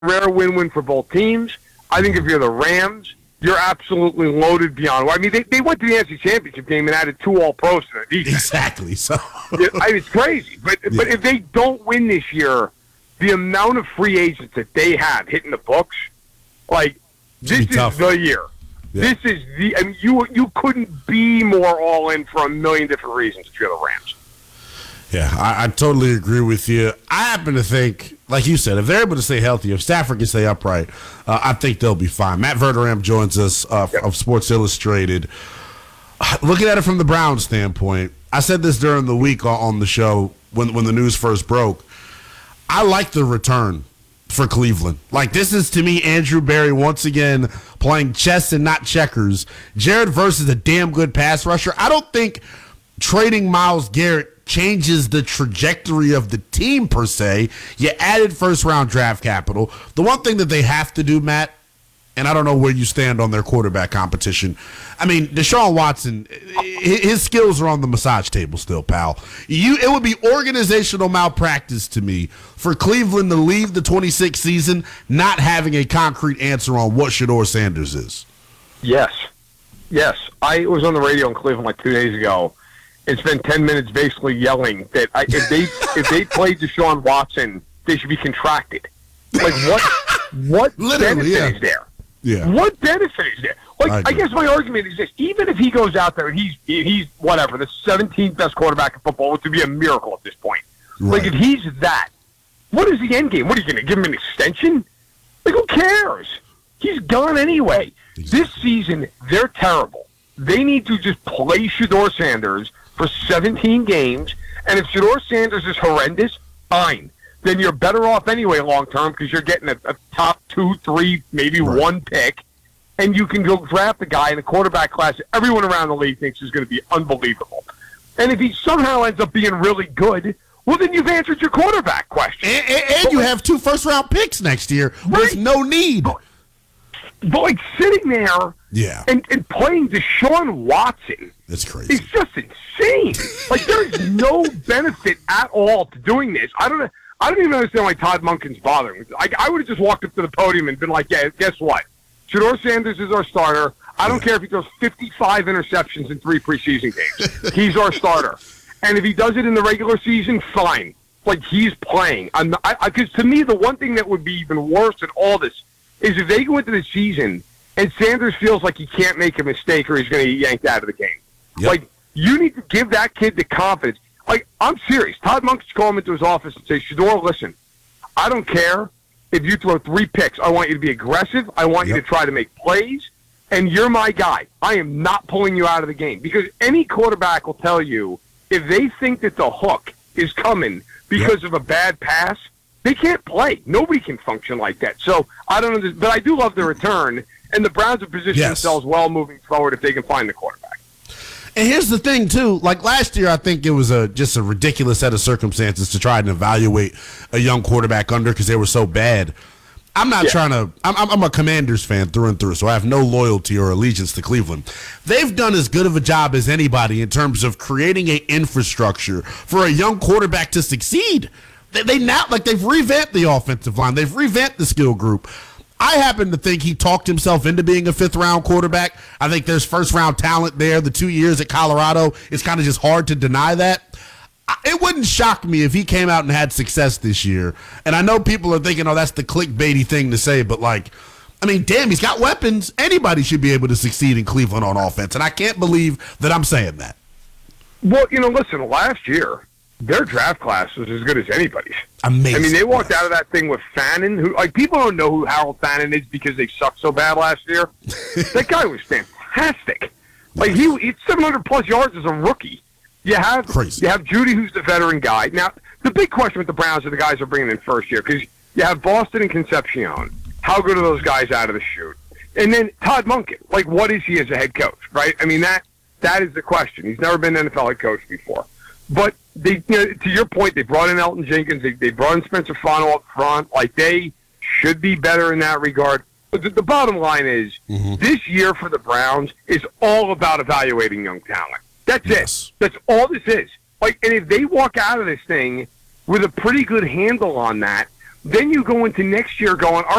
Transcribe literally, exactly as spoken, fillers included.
rare win-win for both teams. I think if you're the Rams, you're absolutely loaded beyond. I mean, they, they went to the N F C Championship game and added two All-Pros to their defense. Exactly. So I mean, it's crazy. But yeah. but if they don't win this year, the amount of free agents that they have hitting the books, like this is tough. the year. Yeah. This is the. I mean, you you couldn't be more all in for a million different reasons if you're the Rams. Yeah, I, I totally agree with you. I happen to think, like you said, if they're able to stay healthy, if Stafford can stay upright, uh, I think they'll be fine. Matt Verderame joins us uh, yep. of Sports Illustrated. Looking at it from the Browns standpoint, I said this during the week on the show when when the news first broke. I like the return for Cleveland. Like, this is, to me, Andrew Berry once again playing chess and not checkers. Jared Verse is a damn good pass rusher. I don't think trading Myles Garrett changes the trajectory of the team per se. You added first-round draft capital. The one thing that they have to do, Matt, and I don't know where you stand on their quarterback competition. I mean, Deshaun Watson, his skills are on the massage table still, pal. You, it would be organizational malpractice to me for Cleveland to leave the twenty-six season not having a concrete answer on what Shedeur Sanders is. Yes. Yes. I was on the radio in Cleveland like two days ago and spent ten minutes basically yelling that I, if they if they played Deshaun Watson, they should be contracted. Like, what, what benefit yeah. is there? Yeah. What benefit is there? Like, I, I I guess my argument is this: even if he goes out there and he's he's whatever the seventeenth best quarterback in football, which would be a miracle at this point. Right. Like, if he's that, what is the end game? What are you going to give him an extension? Like, who cares? He's gone anyway. Exactly. This season, they're terrible. They need to just play Shedeur Sanders for seventeen games, and if Shedeur Sanders is horrendous, fine. Then you're better off anyway long term because you're getting a, a top two, three, maybe right. one pick, and you can go draft a guy in a quarterback class that everyone around the league thinks is going to be unbelievable. And if he somehow ends up being really good, well, then you've answered your quarterback question. And, and, and you like, have two first-round picks next year right? with no need. But, but like sitting there yeah. and, and playing Deshaun Watson That's crazy. It's just insane. Like, there's no benefit at all to doing this. I don't know. I don't even understand why Todd Monken's bothering. I, I would have just walked up to the podium and been like, yeah, guess what? Shedeur Sanders is our starter. I don't yeah. care if he throws fifty-five interceptions in three preseason games. He's our starter. And if he does it in the regular season, fine. Like, he's playing. Because to me, the one thing that would be even worse than all this is if they go into the season and Sanders feels like he can't make a mistake or he's going to get yanked out of the game. Yep. Like, you need to give that kid the confidence. Like, I'm serious. Todd Monk should call him into his office and say, Shedeur, listen, I don't care if you throw three picks. I want you to be aggressive. I want yep. you to try to make plays, and you're my guy. I am not pulling you out of the game. Because any quarterback will tell you if they think that the hook is coming because yep. of a bad pass, they can't play. Nobody can function like that. So, I don't know. But I do love the return, and the Browns have positioned yes. themselves well moving forward if they can find the quarterback. And here's the thing, too. Like, last year, I think it was a just a ridiculous set of circumstances to try and evaluate a young quarterback under because they were so bad. I'm not yeah. trying to I'm, – I'm a Commanders fan through and through, so I have no loyalty or allegiance to Cleveland. They've done as good of a job as anybody in terms of creating an infrastructure for a young quarterback to succeed. They, they now – like, they've revamped the offensive line. They've revamped the skill group. I happen to think he talked himself into being a fifth-round quarterback. I think there's first-round talent there. The two years at Colorado, it's kind of just hard to deny that. It wouldn't shock me if he came out and had success this year. And I know people are thinking, oh, that's the clickbaity thing to say, but, like, I mean, damn, he's got weapons. Anybody should be able to succeed in Cleveland on offense, and I can't believe that I'm saying that. Well, you know, listen, last year, their draft class was as good as anybody's. Amazing. I mean, they walked out of that thing with Fannin, who, like, people don't know who Harold Fannin is because they sucked so bad last year. That guy was fantastic. Like, he, he's seven hundred plus yards as a rookie. You have Crazy. You have Judy, who's the veteran guy. Now, the big question with the Browns are the guys they're bringing in first year, because you have Boston and Concepcion. How good are those guys out of the chute? And then Todd Monken. Like, what is he as a head coach, right? I mean, that that is the question. He's never been an N F L head coach before. But they, you know, to your point, they brought in Elton Jenkins. They, they brought in Spencer Fano up front. Like, they should be better in that regard. But the, the bottom line is, mm-hmm. this year for the Browns is all about evaluating young talent. That's yes. it. That's all this is. Like, and if they walk out of this thing with a pretty good handle on that, then you go into next year going, all